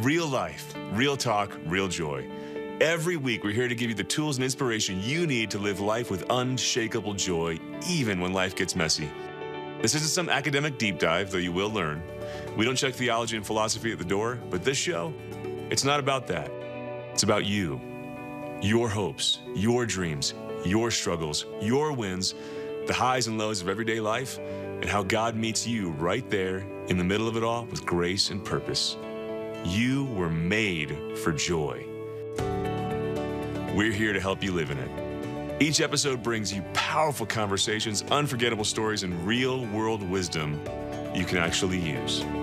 Real life, real talk, real joy. Every week, we're here to give you the tools and inspiration you need to live life with unshakable joy, even when life gets messy. This isn't some academic deep dive, though you will learn. We don't check theology and philosophy at the door, but this show, it's not about that. It's about you, your hopes, your dreams, your struggles, your wins, the highs and lows of everyday life, and how God meets you right there in the middle of it all with grace and purpose. You were made for joy. We're here to help you live in it. Each episode brings you powerful conversations, unforgettable stories, and real-world wisdom you can actually use.